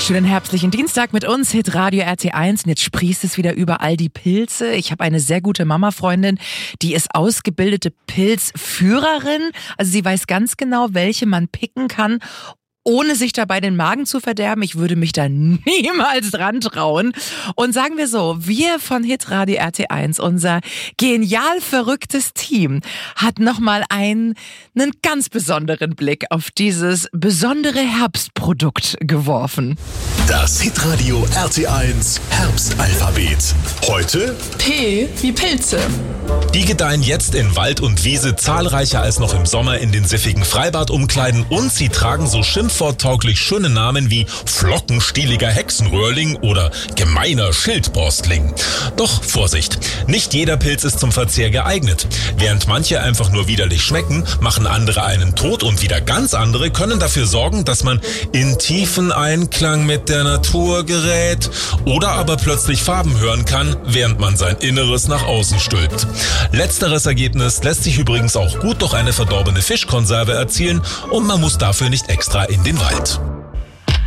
Schönen herbstlichen Dienstag mit uns, Hitradio RT1. Und jetzt sprießt es wieder überall die Pilze. Ich habe eine sehr gute Mama-Freundin, die ist ausgebildete Pilzführerin. Also sie weiß ganz genau, welche man picken kann, ohne sich dabei den Magen zu verderben. Ich würde mich da niemals dran trauen. Und sagen wir so, wir von Hitradio RT1, unser genial verrücktes Team, hat nochmal einen ganz besonderen Blick auf dieses besondere Herbstprodukt geworfen. Das Hitradio RT1 Herbstalphabet. Heute P wie Pilze. Die gedeihen jetzt in Wald und Wiese zahlreicher als noch im Sommer in den siffigen Freibadumkleiden und sie tragen so schimpfworttauglich schöne Namen wie flockenstieliger Hexenröhrling oder gemeiner Schildborstling. Doch Vorsicht, nicht jeder Pilz ist zum Verzehr geeignet. Während manche einfach nur widerlich schmecken, machen andere einen tot und wieder ganz andere können dafür sorgen, dass man in tiefen Einklang mit der Natur gerät oder aber plötzlich Farben hören kann, während man sein Inneres nach außen stülpt. Letzteres Ergebnis lässt sich übrigens auch gut durch eine verdorbene Fischkonserve erzielen und man muss dafür nicht extra in den Wald.